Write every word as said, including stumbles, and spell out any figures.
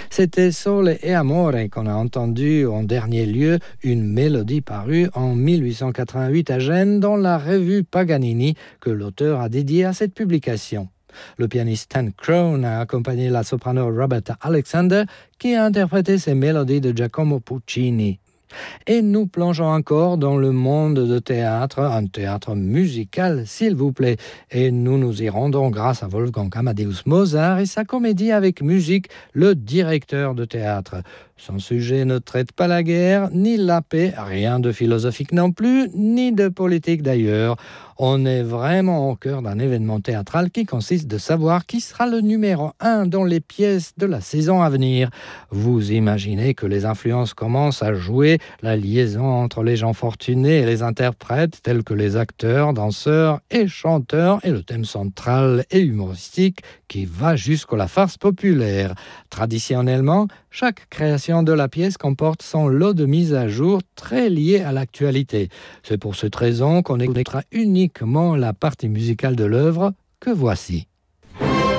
C'était Sole e Amore qu'on a entendu en dernier lieu, une mélodie parue en mille huit cent quatre-vingt-huit à Gênes dans la revue Paganini que l'auteur a dédiée à cette publication. Le pianiste Stan Crone a accompagné la soprano Roberta Alexander qui a interprété ces mélodies de Giacomo Puccini. Et nous plongeons encore dans le monde de théâtre, un théâtre musical s'il vous plaît. Et nous nous y rendons grâce à Wolfgang Amadeus Mozart et sa comédie avec musique, Le directeur de théâtre. Son sujet ne traite pas la guerre, ni la paix, rien de philosophique non plus, ni de politique d'ailleurs. On est vraiment au cœur d'un événement théâtral qui consiste de savoir qui sera le numéro un dans les pièces de la saison à venir. Vous imaginez que les influences commencent à jouer, la liaison entre les gens fortunés et les interprètes, tels que les acteurs, danseurs et chanteurs, et le thème central et humoristique qui va jusqu'à la farce populaire. Traditionnellement, chaque création de la pièce comporte son lot de mises à jour très liées à l'actualité. C'est pour cette raison qu'on écoutera uniquement la partie musicale de l'œuvre que voici.